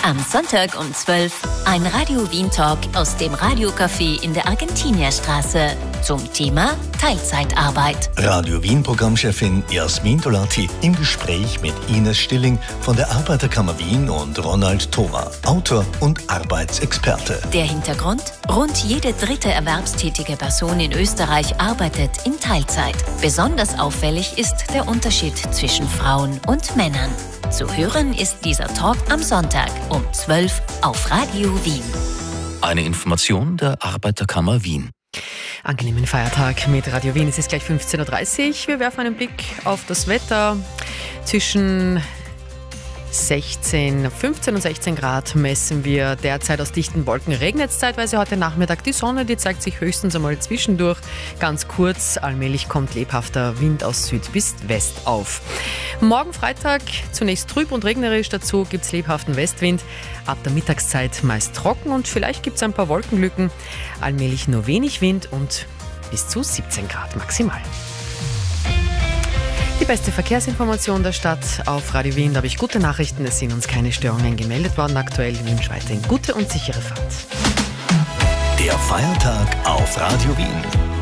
Am Sonntag um 12 ein Radio Wien Talk aus dem Radiocafé in der Argentinierstraße zum Thema Teilzeitarbeit. Radio Wien Programmchefin Jasmin Dolati im Gespräch mit Ines Stilling von der Arbeiterkammer Wien und Ronald Thoma, Autor und Arbeitsexperte. Der Hintergrund? Rund jede dritte erwerbstätige Person in Österreich arbeitet in Teilzeit. Besonders auffällig ist der Unterschied zwischen Frauen und Männern. Zu hören ist dieser Talk am Sonntag um 12 auf Radio Wien. Eine Information der Arbeiterkammer Wien. Angenehmen Feiertag mit Radio Wien. Es ist gleich 15.30 Uhr. Wir werfen einen Blick auf das Wetter. Zwischen 15 und 16 Grad messen wir derzeit aus dichten Wolken. Regnet es zeitweise heute Nachmittag. Die Sonne, die zeigt sich höchstens einmal zwischendurch. Ganz kurz, allmählich kommt lebhafter Wind aus Süd bis West auf. Morgen Freitag zunächst trüb und regnerisch. Dazu gibt es lebhaften Westwind. Ab der Mittagszeit meist trocken und vielleicht gibt es ein paar Wolkenlücken. Allmählich nur wenig Wind und bis zu 17 Grad maximal. Die beste Verkehrsinformation der Stadt auf Radio Wien. Da habe ich gute Nachrichten. Es sind uns keine Störungen gemeldet worden. Aktuell wünsche ich weiterhin gute und sichere Fahrt. Der Feiertag auf Radio Wien.